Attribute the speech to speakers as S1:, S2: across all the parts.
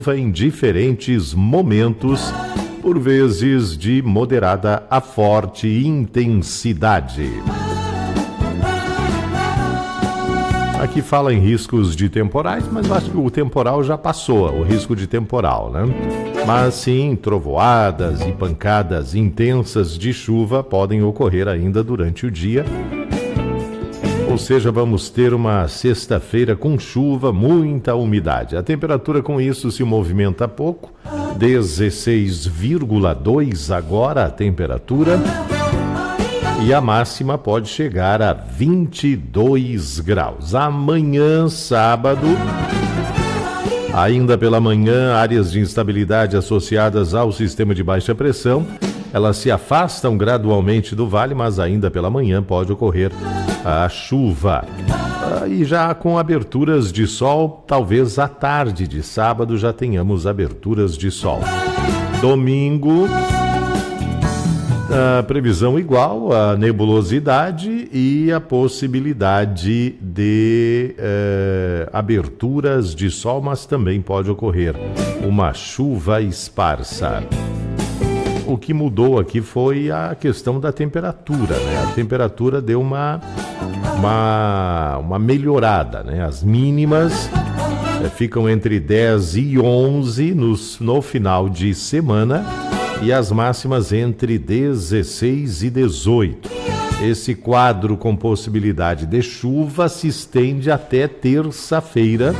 S1: em diferentes momentos, por vezes de moderada a forte intensidade. Aqui fala em riscos de temporais, mas eu acho que o temporal já passou, o risco de temporal, né? Mas sim, trovoadas e pancadas intensas de chuva podem ocorrer ainda durante o dia. Ou seja, vamos ter uma sexta-feira com chuva, muita umidade. A temperatura com isso se movimenta pouco, 16,2 agora a temperatura. E a máxima pode chegar a 22 graus. Amanhã, sábado, ainda pela manhã, áreas de instabilidade associadas ao sistema de baixa pressão, elas se afastam gradualmente do vale, mas ainda pela manhã pode ocorrer a chuva. E já com aberturas de sol, talvez à tarde de sábado já tenhamos aberturas de sol. Domingo, a previsão igual, a nebulosidade e a possibilidade de aberturas de sol, mas também pode ocorrer uma chuva esparsa. O que mudou aqui foi a questão da temperatura, né? A temperatura deu uma melhorada, né? As mínimas ficam entre 10 e 11 no final de semana e as máximas entre 16 e 18. Esse quadro com possibilidade de chuva se estende até terça-feira.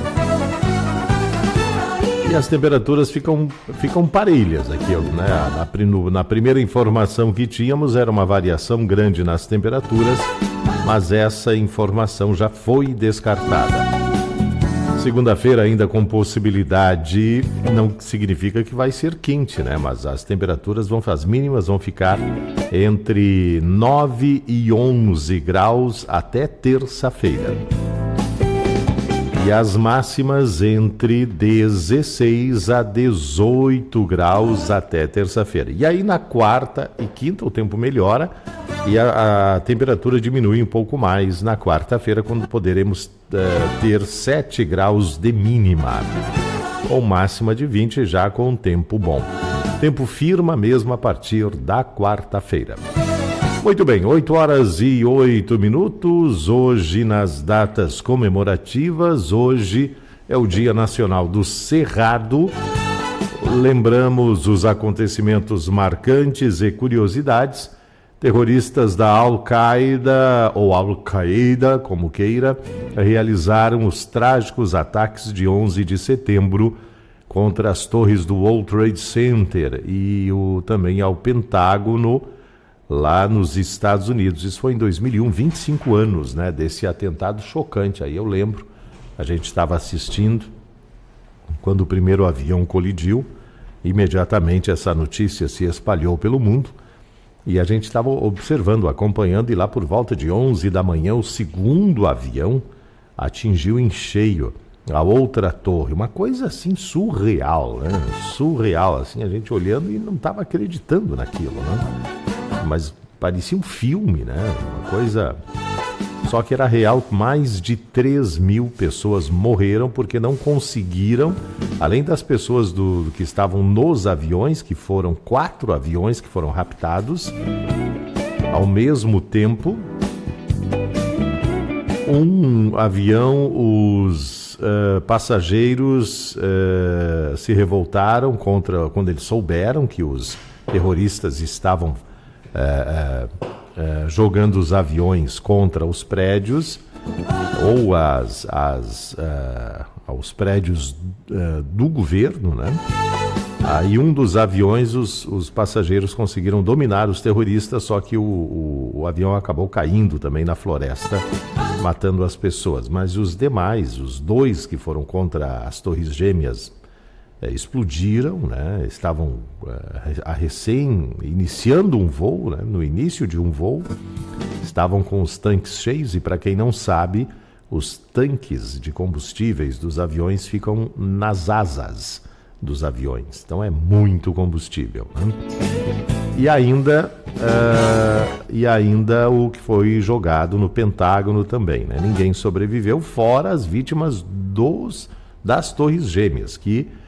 S1: E as temperaturas ficam parelhas aqui, né? Na primeira informação que tínhamos era uma variação grande nas temperaturas, mas essa informação já foi descartada. Segunda-feira ainda com possibilidade, não significa que vai ser quente, né? Mas as temperaturas as mínimas vão ficar entre 9 e 11 graus até terça-feira. E as máximas entre 16 a 18 graus até terça-feira. E aí na quarta e quinta o tempo melhora e a temperatura diminui um pouco mais na quarta-feira, quando poderemos ter 7 graus de mínima, ou máxima de 20 já com tempo bom. Tempo firma mesmo a partir da quarta-feira. Muito bem, 8 horas e 8 minutos, hoje nas datas comemorativas, hoje é o Dia Nacional do Cerrado. Lembramos os acontecimentos marcantes e curiosidades. Terroristas da Al-Qaeda, ou Al-Qaeda, como queira, realizaram os trágicos ataques de 11 de setembro contra as torres do World Trade Center e também ao Pentágono, lá nos Estados Unidos. Isso foi em 2001, 25 anos, né, desse atentado chocante. Aí eu lembro, a gente estava assistindo, quando o primeiro avião colidiu, imediatamente essa notícia se espalhou pelo mundo, e a gente estava observando, acompanhando, e lá por volta de 11 da manhã, o segundo avião atingiu em cheio a outra torre. Uma coisa assim surreal, né? Surreal, assim, a gente olhando e não estava acreditando naquilo, né? Mas parecia um filme, né? Uma coisa... Só que era real, mais de 3.000 pessoas morreram porque não conseguiram, além das pessoas que estavam nos aviões, que foram 4 aviões que foram raptados, ao mesmo tempo, um avião, os passageiros se revoltaram quando eles souberam que os terroristas estavam jogando os aviões contra os prédios ou aos prédios do governo, né? Aí um dos aviões, os passageiros conseguiram dominar os terroristas, só que o avião acabou caindo também na floresta, matando as pessoas. Mas os demais, os 2 que foram contra as Torres Gêmeas, explodiram, né? Estavam iniciando um voo, né? No início de um voo, estavam com os tanques cheios, e para quem não sabe, os tanques de combustíveis dos aviões ficam nas asas dos aviões, então é muito combustível, né? E ainda o que foi jogado no Pentágono também, né? Ninguém sobreviveu, fora as vítimas das Torres Gêmeas, que